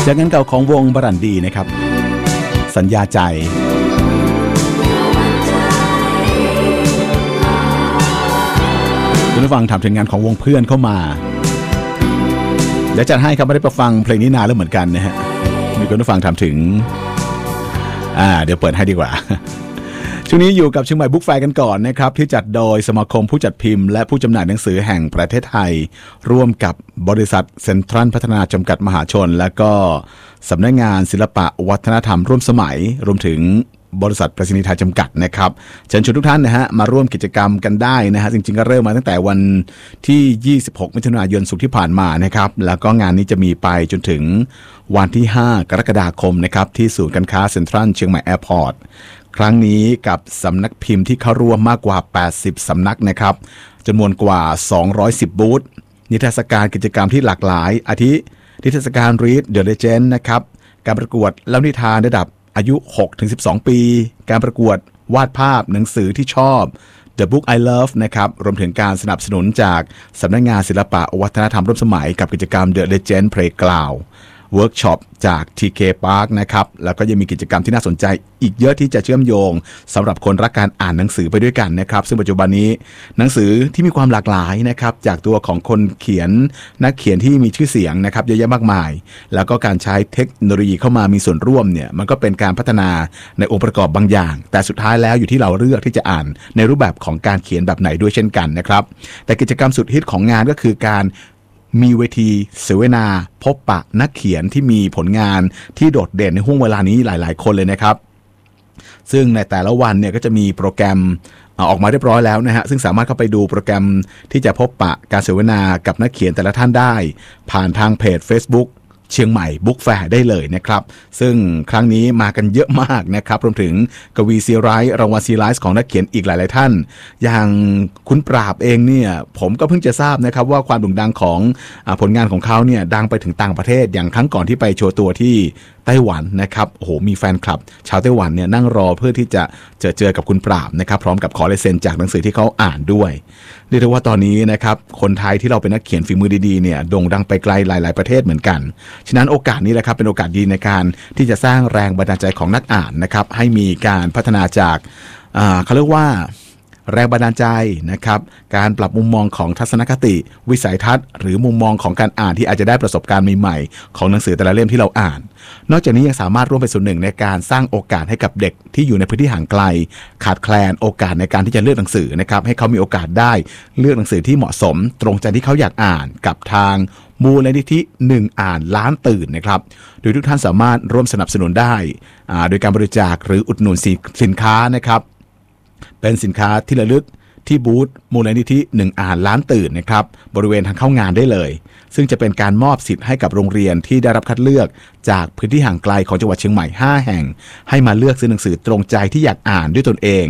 จากงานเก่าของวงบรันดีนะครับสัญญาใจคุณผู้ฟังถามถึงงานของวงเพื่อนเข้ามาเดี๋ยวจัดให้ครับไม่ได้ประฟังเพลงนี้นานแล้วเหมือนกันนะฮะมีคุณผู้ฟังถามถึงเดี๋ยวเปิดให้ดีกว่าช่วงนี้อยู่กับเชียงใหม่บุ๊กแฟร์กันก่อนนะครับที่จัดโดยสมาคมผู้จัดพิมพ์และผู้จำหน่ายหนังสือแห่งประเทศไทยร่วมกับบริษัทเซ็นทรัลพัฒนาจำกัดมหาชนและก็สำนักงานศิลปะวัฒนธรรมร่วมสมัยรวมถึงบริษัทไปรษณีย์ไทยจำกัดนะครับเชิญชวนทุกท่านนะฮะมาร่วมกิจกรรมกันได้นะฮะจริงๆก็เริ่มมาตั้งแต่วันที่26มิถุนายนศุกร์ที่ผ่านมานะครับแล้วก็งานนี้จะมีไปจนถึงวันที่5กรกฎาคมนะครับที่ศูนย์การค้าเซ็นทรัลเชียงใหม่แอร์พอร์ตครั้งนี้กับสำนักพิมพ์ที่เข้าร่วมมากกว่า80สำนักนะครับจำนวนกว่า210บูธนิทรรศการกิจกรรมที่หลากหลายอาทินิทรรศการ Read the Legend นะครับการประกวดเล่านิทานระดับอายุ 6-12 ปีการประกวดวาดภาพหนังสือที่ชอบ The Book I Love นะครับรวมถึงการสนับสนุนจากสำนักงานศิลปะวัฒนธรรมร่วมสมัยกับกิจกรรม The Legend Playgroundเวิร์กช็อปจาก TK Park นะครับแล้วก็ยังมีกิจกรรมที่น่าสนใจอีกเยอะที่จะเชื่อมโยงสำหรับคนรักการอ่านหนังสือไปด้วยกันนะครับซึ่งปัจจุบันนี้หนังสือที่มีความหลากหลายนะครับจากตัวของคนเขียนนักเขียนที่มีชื่อเสียงนะครับเยอะแยะมากมายแล้วก็การใช้เทคโนโลยีเข้ามามีส่วนร่วมเนี่ยมันก็เป็นการพัฒนาในองค์ประกอบบางอย่างแต่สุดท้ายแล้วอยู่ที่เราเลือกที่จะอ่านในรูปแบบของการเขียนแบบไหนด้วยเช่นกันนะครับแต่กิจกรรมสุดฮิตของงานก็คือการมีเวทีเสวนาพบปะนักเขียนที่มีผลงานที่โดดเด่นในห่วงเวลานี้หลายๆคนเลยนะครับซึ่งในแต่ละวันเนี่ยก็จะมีโปรแกรมออกมาเรียบร้อยแล้วนะฮะซึ่งสามารถเข้าไปดูโปรแกรมที่จะพบปะการเสวนากับนักเขียนแต่ละท่านได้ผ่านทางเพจ Facebookเชียงใหม่บุ๊กแฟร์ได้เลยนะครับซึ่งครั้งนี้มากันเยอะมากนะครับรวมถึงกวีซีไรส์รางวัลซีไรส์ของนักเขียนอีกหลายๆท่านอย่างคุณปราบเองเนี่ยผมก็เพิ่งจะทราบนะครับว่าความโด่งดังของผลงานของเขาเนี่ยดังไปถึงต่างประเทศอย่างครั้งก่อนที่ไปโชว์ตัวที่ไต้หวันนะครับโอ้โหมีแฟนคลับชาวไต้หวันเนี่ยนั่งรอเพื่อที่จะเจอกับคุณปราบนะครับพร้อมกับขอลายเซ็นจากหนังสือที่เขาอ่านด้วยเรียกได้ว่าตอนนี้นะครับคนไทยที่เราเป็นนักเขียนฝีมือดีๆเนี่ยโด่งดังไปไกลหลายๆประเทศเหมือนกันฉะนั้นโอกาสนี้แหละครับเป็นโอกาสดีในการที่จะสร้างแรงบันดาลใจของนักอ่านนะครับให้มีการพัฒนาจากเขาเรียกว่าแรงบันดาลใจนะครับการปรับมุมมองของทัศนคติวิสัยทัศน์หรือมุมมองของการอ่านที่อาจจะได้ประสบการณ์ใหม่ๆของหนังสือแต่ละเล่มที่เราอ่านนอกจากนี้ยังสามารถร่วมเป็นส่วนหนึ่งในการสร้างโอกาสให้กับเด็กที่อยู่ในพื้นที่ห่างไกลขาดแคลนโอกาสในการที่จะเลือกหนังสือนะครับให้เขามีโอกาสได้เลือกหนังสือที่เหมาะสมตรงใจที่เขาอยากอ่านกับทางมูลนิธิ1อ่านล้านตื่นนะครับโดยทุกท่านสามารถร่วมสนับสนุนได้โดยการบริจาคหรืออุดหนุนสินค้านะครับเป็นสินค้าที่ระลึกที่บูธมูลนิธิ1อ่านล้านตื่นนะครับบริเวณทางเข้างานได้เลยซึ่งจะเป็นการมอบสิทธิ์ให้กับโรงเรียนที่ได้รับคัดเลือกจากพื้นที่ห่างไกลของจังหวัดเชียงใหม่5แห่งให้มาเลือกซื้อหนังสือตรงใจที่อยากอ่านด้วยตนเอง